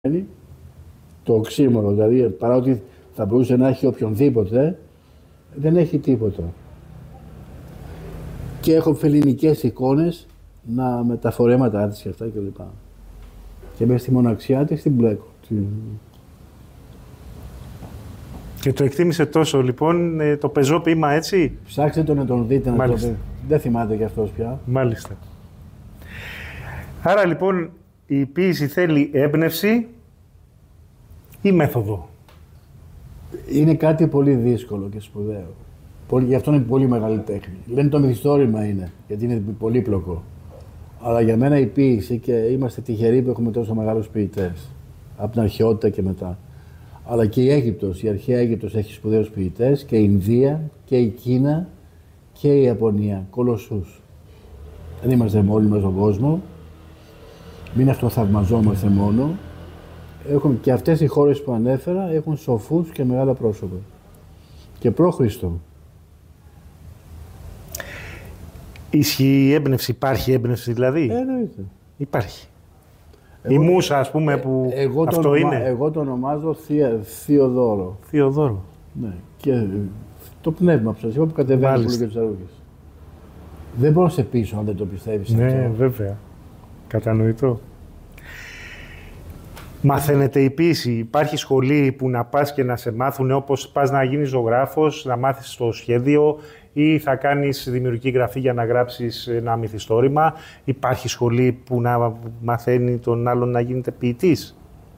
το οξύμορο, δηλαδή παρά ότι θα μπορούσε να έχει οποιονδήποτε, δεν έχει τίποτα. Και έχω φελληνικές εικόνες με τα φορέματά της και αυτά κλπ. Και μέσα στη μοναξιά της την μπλέκω. Και το εκτίμησε τόσο λοιπόν το πεζό ποίημα, έτσι. Ψάξτε τον να τον δείτε, να το δείτε. Δεν θυμάται κι αυτός πια. Μάλιστα. Άρα λοιπόν η ποίηση θέλει έμπνευση ή μέθοδο. Είναι κάτι πολύ δύσκολο και σπουδαίο. Γι' αυτό είναι πολύ μεγάλη τέχνη. Λένε το μυθιστόρημα είναι, γιατί είναι πολύπλοκο. Αλλά για μένα η ποίηση, και είμαστε τυχεροί που έχουμε τόσο μεγάλους ποιητές, από την αρχαιότητα και μετά. Αλλά και η Αίγυπτος, η αρχαία Αίγυπτος έχει σπουδαίους ποιητές, και η Ινδία και η Κίνα και η Ιαπωνία, κολοσσούς. Δεν είμαστε μόνοι μας στον κόσμο, μην αυτοθαυμαζόμαστε μόνο. Έχουν, και αυτές οι χώρες που ανέφερα έχουν σοφούς και μεγάλα πρόσωπα. Και προ-Χριστό. Ισχύει η έμπνευση, υπάρχει έμπνευση δηλαδή. Εννοείται. Υπάρχει. Η μούσα, ας πούμε, που αυτό είναι. Εγώ το ονομάζω Θεοδόρο. Θεοδόρο. Ναι. Και το πνεύμα που σας είπα που κατεβαίνει πολύ και τους αρούγες. Δεν μπορώ να σε πείσω αν δεν το πιστεύεις. Ναι, αυτό. βέβαια. Κατανοητό. Μαθαίνετε η ποίηση. Υπάρχει σχολή που να πας και να σε μάθουν, όπως πας να γίνεις ζωγράφος, να μάθεις το σχέδιο, ή θα κάνεις δημιουργική γραφή για να γράψεις ένα μυθιστόρημα. Υπάρχει σχολή που να μαθαίνει τον άλλον να γίνεται ποιητής.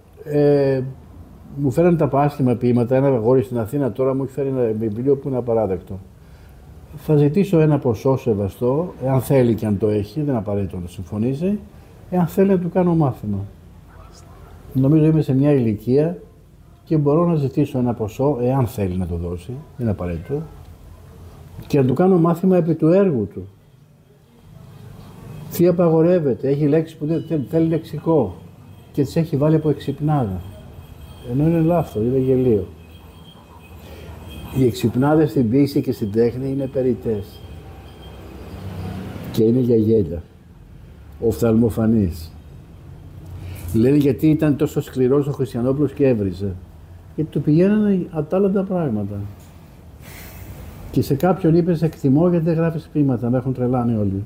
Μου φέρανε τα άσχημα ποίηματα. Ένα αγόρι στην Αθήνα τώρα μου έχει φέρει ένα βιβλίο που είναι απαράδεκτο. Θα ζητήσω ένα ποσό σεβαστό, εάν θέλει και αν το έχει, δεν απαραίτητο να συμφωνήσει, εάν θέλει να του κάνω μάθημα. Νομίζω είμαι σε μια ηλικία και μπορώ να ζητήσω ένα ποσό, εάν θέλει να το δώσει, δεν είναι απαραίτητο, και να του κάνω μάθημα επί του έργου του. Τι απαγορεύεται, έχει λέξεις που θέλει λεξικό και τις έχει βάλει από εξυπνάδα. Ενώ είναι λάθος, είναι γελίο. Οι εξυπνάδες στην ποίηση και στην τέχνη είναι περιττές. Και είναι για γέλια. Οφθαλμοφανής. Λένε γιατί ήταν τόσο σκληρός ο Χριστιανόπουλος και έβριζε. Γιατί του πηγαίνανε ατάλλαντα πράγματα. Και σε κάποιον είπε, σε εκτιμώ γιατί δεν γράφεις ποίηματα, με έχουν τρελάνει όλοι.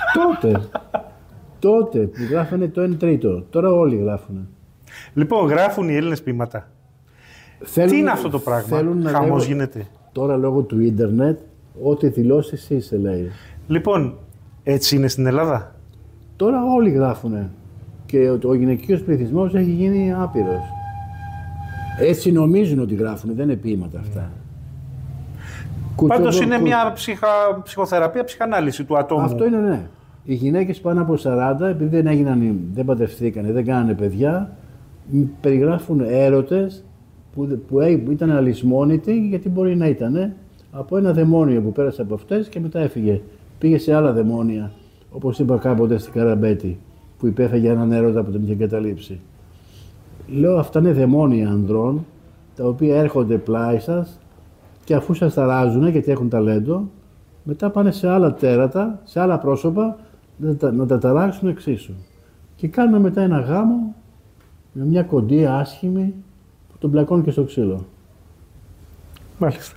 τότε που γράφανε το 1/3, τώρα όλοι γράφουνε. Λοιπόν, γράφουν οι Έλληνες ποίηματα. Τι είναι αυτό το πράγμα, χαμός γίνεται. Τώρα λόγω του ίντερνετ, ό,τι δηλώσεις είσαι λέει. Λοιπόν, έτσι είναι στην Ελλάδα. Τώρα όλοι γράφουνε. Και ο γυναικείος πληθυσμός έχει γίνει άπειρος. Έτσι νομίζουν ότι γράφουν, δεν είναι ποίηματα αυτά. Πάντως είναι μια ψυχοθεραπεία, ψυχανάλυση του ατόμου. Αυτό είναι, ναι. Οι γυναίκες πάνω από 40, επειδή δεν παντρευτήκανε, δεν κάνανε παιδιά, περιγράφουν έρωτες που ήταν αλυσμόνητοι, γιατί μπορεί να ήταν από ένα δαιμόνιο που πέρασε από αυτές και μετά έφυγε. Πήγε σε άλλα δαιμόνια, όπως είπα κάποτε στην Καραμπέτη, που υπέφεγε έναν έρωτα που τον είχε εγκαταλείψει. Λέω, αυτά είναι δαιμόνια ανδρών, τα οποία έρχονται πλάι σας και αφού σας ταράζουν, γιατί έχουν ταλέντο, μετά πάνε σε άλλα τέρατα, σε άλλα πρόσωπα, να τα ταράξουν εξίσου. Και κάνουν μετά ένα γάμο με μια κοντή άσχημη που τον πλακώνει και στο ξύλο. Μάλιστα.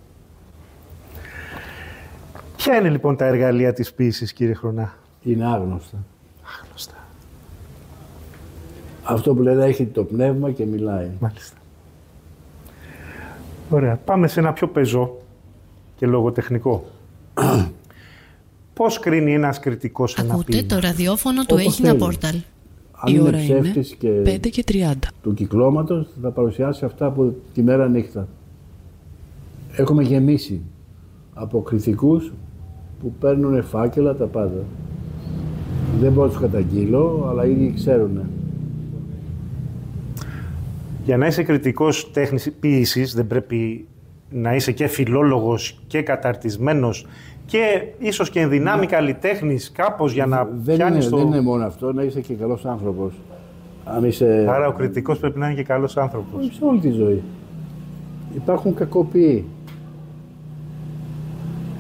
Ποια είναι λοιπόν τα εργαλεία της ποίησης, κύριε Χρονά? Είναι άγνωστα. Αυτό που λένε έχει το πνεύμα και μιλάει. Μάλιστα. Ωραία. Πάμε σε ένα πιο πεζό και λογοτεχνικό. Πώς κρίνει ένας κριτικός ένα ποίημα? Ακούτε το ραδιόφωνο του Έγινα Πόρταλ. Η ώρα είναι 5:30. Του κυκλώματος θα παρουσιάσει αυτά από τη μέρα νύχτα. Έχουμε γεμίσει από κριτικούς που παίρνουν φάκελα τα πάντα. Δεν μπορώ να τους καταγγείλω, αλλά ήδη ξέρουνε. Για να είσαι κριτικός τέχνης ποίησης, δεν πρέπει να είσαι και φιλόλογος και καταρτισμένος και ίσως και ενδυνάμει καλλιτέχνης κάπως για να πιάνεις το... Δεν είναι μόνο αυτό, να είσαι και καλός άνθρωπος. Αν είσαι... Άρα ο κριτικός πρέπει να είναι και καλός άνθρωπος. Σε όλη τη ζωή. Υπάρχουν κακοποιοί.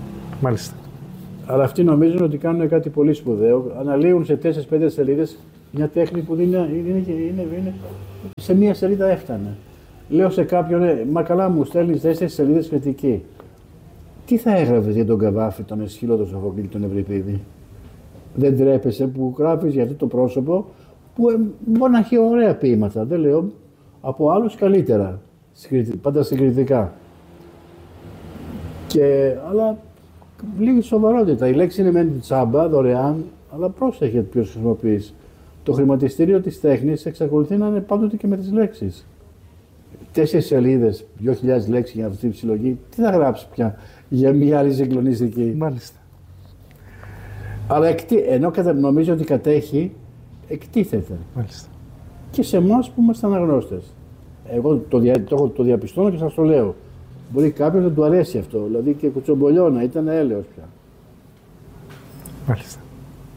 Μάλιστα. Αλλά αυτοί νομίζουν ότι κάνουν κάτι πολύ σπουδαίο. Αναλύουν σε 4-5 σελίδες Μια τέχνη που είναι σε μία σελίδα έφτανε. Λέω σε κάποιον, μα καλά μου στέλνεις 4 σελίδες κριτική. Τι θα έγραφες για τον Καβάφη, τον Εσχύλο, τον Σοφοκλή, τον Ευρυπίδη? Δεν τρέπεσαι που γράφεις για αυτό το πρόσωπο που μπορεί να έχει ωραία ποίηματα, δεν λέω, από άλλους καλύτερα, πάντα συγκριτικά. Αλλά λίγη σοβαρότητα. Η λέξη είναι μεν τσάμπα, δωρεάν, αλλά πρόσεχε ποιος χρησιμοποιείς. Το χρηματιστήριο της τέχνης εξακολουθεί να είναι πάντοτε και με τις λέξεις. 4 σελίδες, 2.000 λέξεις για αυτή τη συλλογή, τι θα γράψει πια για μια άλλη συγκλονιστική? Μάλιστα. Αλλά ενώ νομίζω ότι κατέχει, εκτίθεται. Μάλιστα. Και σε εμάς που είμαστε αναγνώστες. Εγώ το διαπιστώνω και σας το λέω. Μπορεί κάποιος να του αρέσει αυτό, δηλαδή και κουτσομπολιώνα, ήταν έλεος πια. Μάλιστα.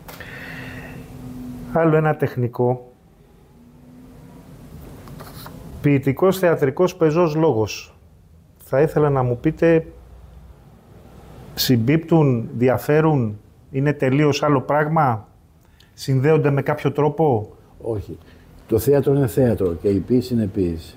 Άλλο ένα τεχνικό. Ποιητικός, θεατρικός, πεζός λόγος. Θα ήθελα να μου πείτε, συμπίπτουν, διαφέρουν, είναι τελείως άλλο πράγμα, συνδέονται με κάποιο τρόπο? Όχι. Το θέατρο είναι θέατρο και η ποίηση είναι ποίηση.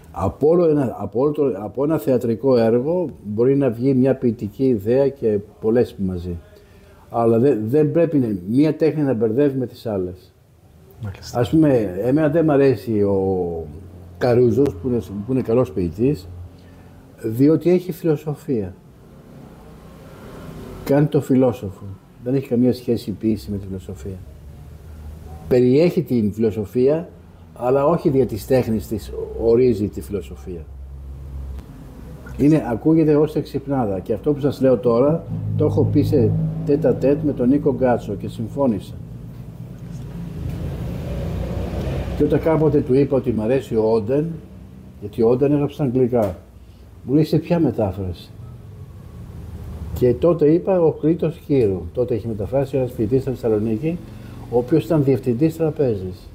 Από ένα θεατρικό έργο μπορεί να βγει μια ποιητική ιδέα και πολλές μαζί. Αλλά δεν πρέπει μία τέχνη να μπερδεύει με τις άλλες. Μάλιστα. Ας πούμε, εμένα δεν μ' αρέσει ο Καρούζος, που είναι καλός ποιητής, διότι έχει φιλοσοφία. Κάνει το φιλόσοφο. Δεν έχει καμία σχέση η ποίηση με τη φιλοσοφία. Περιέχει την φιλοσοφία, αλλά όχι δια της τέχνης της ορίζει τη φιλοσοφία. Ακούγεται ως εξυπνάδα και αυτό που σας λέω τώρα το έχω πει σε τέτα-τέτ με τον Νίκο Γκάτσο και συμφώνησα. Και όταν κάποτε του είπα ότι μ' αρέσει ο Όντεν, γιατί ο Όντεν έγραψε στα αγγλικά, μου λέει σε ποια μετάφραση? Και τότε είπα ο Κρήτος Κύρου. Τότε έχει μεταφράσει ένας ποιητής στη Θεσσαλονίκη, ο οποίος ήταν διευθυντής τραπέζης.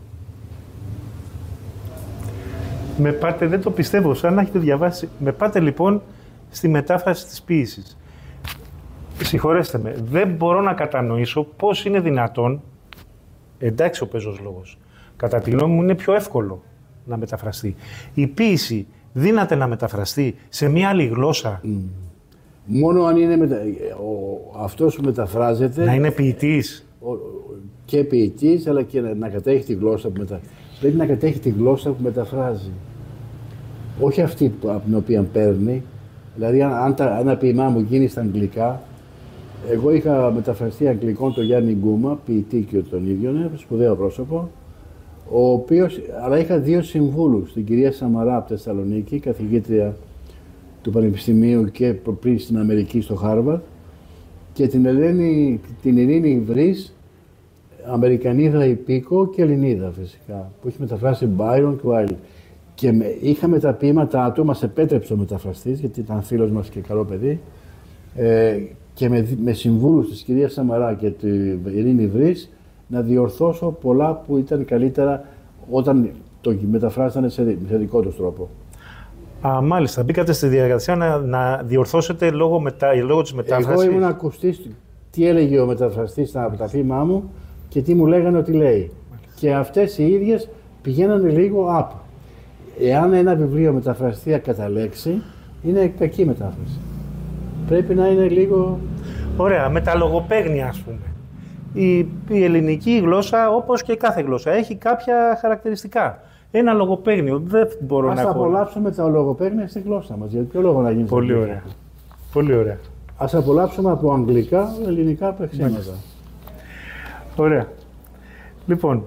Με πάτε, δεν το πιστεύω, σαν να έχετε διαβάσει. Με πάτε λοιπόν στη μετάφραση της ποίησης. Συγχωρέστε με, δεν μπορώ να κατανοήσω πώς είναι δυνατόν, εντάξει ο πεζός λόγος, κατά τη γνώμη μου είναι πιο εύκολο να μεταφραστεί. Η ποίηση δύναται να μεταφραστεί σε μια άλλη γλώσσα. Μόνο αν είναι αυτός που μεταφράζεται... Να είναι ποιητής. Και ποιητής, αλλά και να κατέχει τη γλώσσα που μεταφράζει. Πρέπει να κατέχει τη γλώσσα που μεταφράζει. Όχι αυτή από την οποία παίρνει. Δηλαδή, αν ένα ποίημά μου γίνει στα αγγλικά, εγώ είχα μεταφραστεί αγγλικών τον Γιάννη Γκούμα, ποιητή και τον ίδιο, σπουδαίο πρόσωπο, αλλά είχα 2 συμβούλους, την κυρία Σαμαρά από τη Θεσσαλονίκη, καθηγήτρια του Πανεπιστημίου και πριν στην Αμερική στο Χάρβαρντ, και την Ειρήνη Βρύς, Αμερικανίδα υπήκο και Ελληνίδα φυσικά, που έχει μεταφράσει Byron και Wilde. Και είχαμε τα ποίηματά του, μας επέτρεψε ο μεταφραστής, γιατί ήταν φίλος μας και καλό παιδί, και με συμβούλους της κυρίας Σαμαρά και του Ειρήνη Βρύς να διορθώσω πολλά που ήταν καλύτερα όταν το μεταφράσανε σε δικό του τρόπο. Μάλιστα. Μπήκατε στη διαδικασία να διορθώσετε λόγω της μετάφρασης. Εγώ ήμουν ακουστής τι έλεγε ο μεταφραστής από τα ποίημά μου και τι μου λέγανε ότι λέει. Μάλιστα. Και αυτές οι ίδιες πηγαίνανε λίγο up. Εάν ένα βιβλίο μεταφραστεί κατά λέξη, είναι κακή μετάφραση. Πρέπει να είναι λίγο... Ωραία. Με τα λογοπαίγνια, ας πούμε. Η ελληνική γλώσσα, όπως και κάθε γλώσσα, έχει κάποια χαρακτηριστικά. Ένα λογοπαίγνιο δεν μπορώ να έχω. Ας απολαύσουμε τα λογοπαίγνια στη γλώσσα μας. Για ποιο λόγο να γίνει? Πολύ ωραία. Πολύ ωραία. Ας απολαύσουμε από αγγλικά, ελληνικά παίξιματα. Ωραία. Λοιπόν,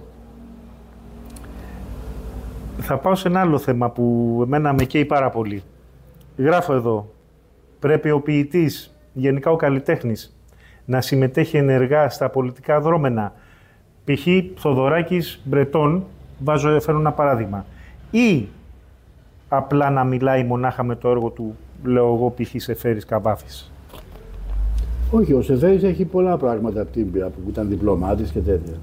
θα πάω σε ένα άλλο θέμα που εμένα με καίει πάρα πολύ. Γράφω εδώ. Πρέπει ο ποιητής, γενικά ο καλλιτέχνης, να συμμετέχει ενεργά στα πολιτικά δρόμενα. Π.χ. Θοδωράκης, Μπρετών, φέρνω ένα παράδειγμα. Ή απλά να μιλάει μονάχα με το έργο του, λέω εγώ, π.χ. Σεφέρης Καβάφης. Όχι, ο Σεφέρης έχει πολλά πράγματα που ήταν διπλωμάτης και τέτοια.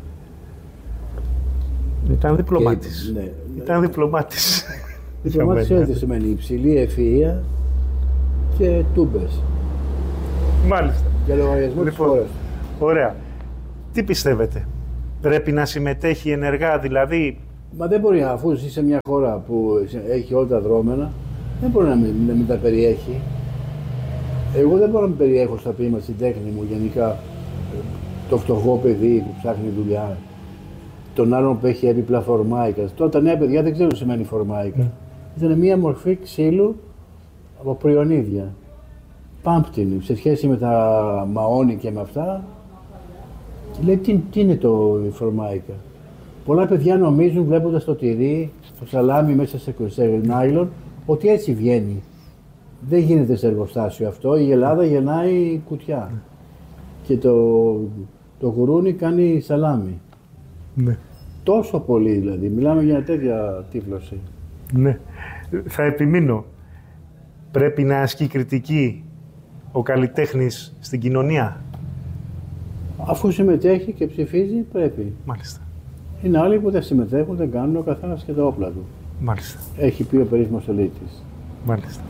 Ήταν διπλωμάτης. Ναι. Ήταν διπλωμάτης. Διπλωμάτης τι σημαίνει? Υψηλή ευφυΐα και τούμπες. Μάλιστα. Για λογαριασμό της χώρας. Ωραία. Τι πιστεύετε? πρέπει να συμμετέχει ενεργά, δηλαδή. Μα δεν μπορεί, αφού ζει σε μια χώρα που έχει όλα τα δρόμενα, δεν μπορεί να μην τα περιέχει. Εγώ δεν μπορώ να περιέχω στα ποίηματα, στην τέχνη μου γενικά το φτωχό παιδί που ψάχνει δουλειά, τον άλλον που έχει έπιπλα φορμάικα. Τώρα τα νέα παιδιά δεν ξέρουν τι σημαίνει φορμάικα. Ήταν μια μορφή ξύλου από προϊονίδια. Πάμπτινη, σε σχέση με τα μαόνι και με αυτά. Και λέει τι είναι το φορμάικα. Πολλά παιδιά νομίζουν βλέποντας το τυρί, το σαλάμι μέσα σε νάιλον, ότι έτσι βγαίνει. Δεν γίνεται σε εργοστάσιο αυτό. Η Ελλάδα γεννάει κουτιά. Και το γουρούνι κάνει σαλάμι. Ναι. Τόσο πολύ δηλαδή. Μιλάμε για τέτοια τύφλωση. Ναι. Θα επιμείνω. Πρέπει να ασκεί κριτική ο καλλιτέχνης στην κοινωνία. Αφού συμμετέχει και ψηφίζει, πρέπει. Μάλιστα. Είναι άλλοι που δεν συμμετέχουν, δεν κάνουν, ο καθένας και τα όπλα του. Μάλιστα. Έχει πει ο περίφημος Ελίτης. Μάλιστα.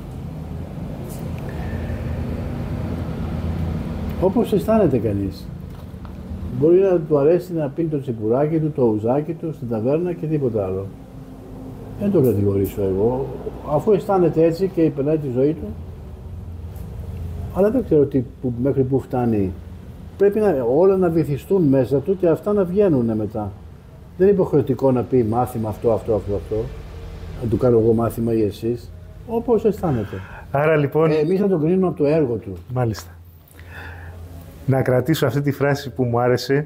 Όπως αισθάνεται κανείς. Μπορεί να του αρέσει να πίνει το τσιπουράκι του, το ουζάκι του στην ταβέρνα και τίποτα άλλο. Δεν το κατηγορήσω εγώ. Αφού αισθάνεται έτσι και περνάει τη ζωή του, αλλά δεν ξέρω μέχρι πού φτάνει. Πρέπει όλα να βυθιστούν μέσα του και αυτά να βγαίνουν μετά. Δεν είναι υποχρεωτικό να πει μάθημα αυτό. Να του κάνω εγώ μάθημα ή εσείς. Όπως αισθάνεται. Άρα λοιπόν. Εμείς θα τον κρίνουμε από το έργο του. Μάλιστα. Να κρατήσω αυτή τη φράση που μου άρεσε.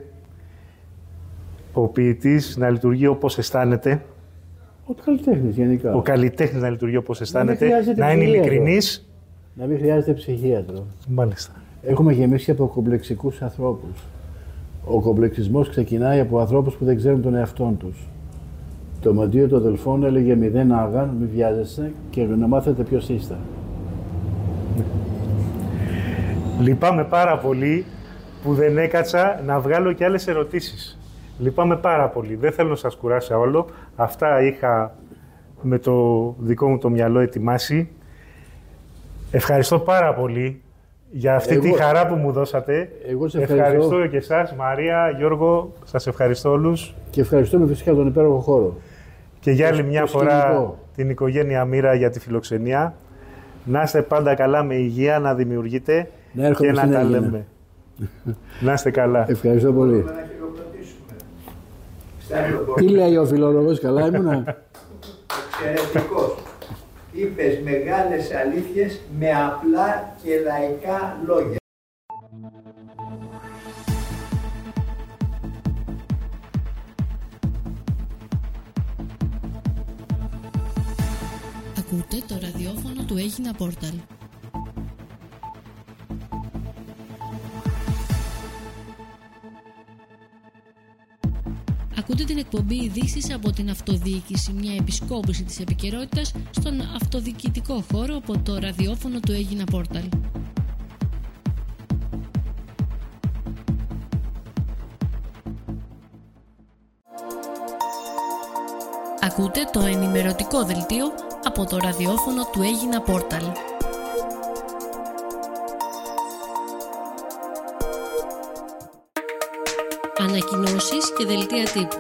Ο ποιητής να λειτουργεί όπως αισθάνεται. Ο καλλιτέχνης γενικά. Ο καλλιτέχνης να λειτουργεί όπως αισθάνεται. Να είναι ειλικρινής. Να μην χρειάζεται ψυχίατρο. Μάλιστα. Έχουμε γεμίσει από κομπλεξικούς ανθρώπους. Ο κομπλεξισμός ξεκινάει από ανθρώπους που δεν ξέρουν τον εαυτόν τους. Το μαντίο των αδελφών έλεγε «Μηδέν άγαν, μη βιάζεσαι και να μάθετε ποιος είστε». Λυπάμαι πάρα πολύ που δεν έκατσα να βγάλω και άλλες ερωτήσεις. Λυπάμαι πάρα πολύ. Δεν θέλω να σας κουράσω όλο. Αυτά είχα με το δικό μου το μυαλό ετοιμάσει. Ευχαριστώ πάρα πολύ για αυτή τη χαρά που μου δώσατε. Εγώ σε ευχαριστώ και εσάς, Μαρία, Γιώργο. Σας ευχαριστώ όλους. Και ευχαριστούμε φυσικά τον υπέροχο χώρο. Και για άλλη μια φορά την οικογένεια Μοίρα για τη φιλοξενία. Να είστε πάντα καλά με υγεία, να δημιουργείτε και να τα λέμε. Να είστε καλά. Ευχαριστώ πολύ. Τι λέει ο φιλόλογος, καλά ήμουνα. Εξαιρετικός. Είπες μεγάλες αλήθειες με απλά και λαϊκά λόγια. Ακούτε το ραδιόφωνο του Έγινα Πόρταλ. Ακούτε την εκπομπή ειδήσεις από την αυτοδιοίκηση, μια επισκόπηση της επικαιρότητας στον αυτοδιοικητικό χώρο από το ραδιόφωνο του Έγινα Πόρταλ. Ακούτε το ενημερωτικό δελτίο από το ραδιόφωνο του Έγινα Πόρταλ. Ανακοινώσεις και δελτία τύπου.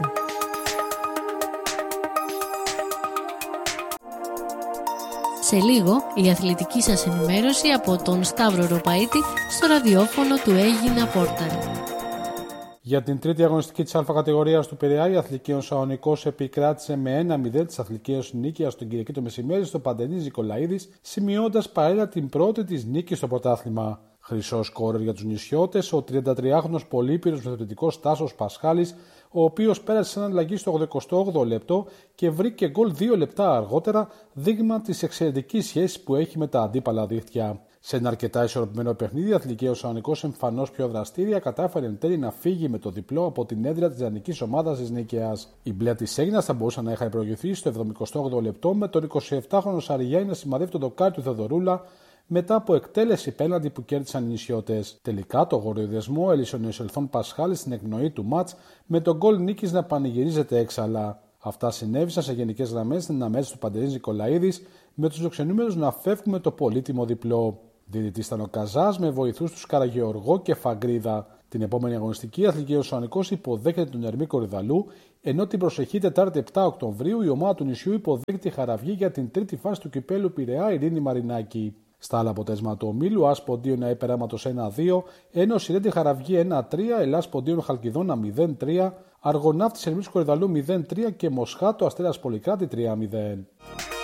Σε λίγο, η αθλητική σας ενημέρωση από τον Σταύρο Ροπαίτη στο ραδιόφωνο του Έγινα Πόρταλ. Για την τρίτη αγωνιστική της Α κατηγορίας του Πειραιά, η Αθλικίων Σαονικός επικράτησε με 1-0 της Αθλικίων νίκης στον Κυριακή το μεσημέρι στο Παντελής Νικολαίδης, σημειώντας παράλληλα την πρώτη της νίκη στο πρωτάθλημα. Χρυσό σκόρερ για τους νησιώτες, ο 33χρονος πολύπυρος μεθοδητικός Τάσος Πασχάλης, ο οποίος πέρασε σε αλλαγή στο 88ο λεπτό και βρήκε γκολ 2 λεπτά αργότερα, δείγμα της εξαιρετικής σχέσης που έχει με τα αντίπαλα δίχτυα. Σε ένα αρκετά ισορροπημένο παιχνίδι, η Αθλικίος Σαονικός εμφανώς πιο δραστήρια κατάφερε εν τέλει να φύγει με το διπλό από την έδρα της ιδανικής ομάδας της Νίκαιας. Η μπλε της Έγινας θα μπορούσαν να είχαν προηγηθεί στο 78ο λεπτό με τον 27χρονο Σαριγιάννη να σημαδεύει το δοκάρι του Θεοδωρούλα μετά από εκτέλεση πέναντι που κέρδισαν οι νησιώτες. Τελικά το γοριοδεσμό έλυσε ο νεοσελθόν Πασχάλης στην εκπνοή του μάτς με τον γκολ νίκης να πανηγυρίζεται έξαλα. Αυτά συνέβησαν σε γενικές γραμμές στην αναμέτρηση του Παντελής Νικολαίδης, με τους φιλοξενούμενους να φεύγουν με το πολύτιμο διπλό. Διδυτής ήταν ο Καζάς με βοηθούς τους Καραγεωργό και Φαγκρίδα. Την επόμενη αγωνιστική, η Αθλητική Σαλονικός υποδέχεται τον Ερμή Κορυδαλού, ενώ την προσεχή Τετάρτη 7 Οκτωβρίου η ομάδα του νησιού υποδέχεται τη Χαραυγή για την τρίτη φάση του κυπέλου Πειραιά Ειρήνη Μαρινάκη. Στα άλλα αποτέλεσματα του ομίλου, ΑΣ Ποντίων Περάματος 1-2, ενώ Σιρέντη Χαραυγή 1-3, Ελλάς Ποντίων Χαλκιδόνα 0-3, Αργοναύτης Ερμής Κορυδαλού 0-3 και Μοσχάτο Αστέρας Πολυκράτη 3-0.